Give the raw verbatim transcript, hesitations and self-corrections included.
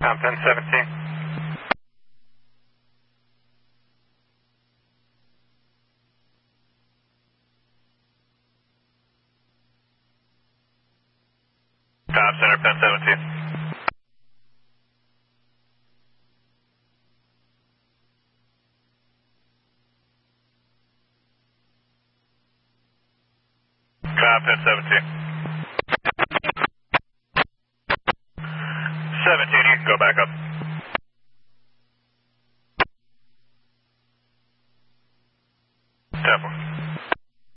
Um, ten seventeen. Top center, ten seventeen. Top ten seventeen. seventeen, you can go back up.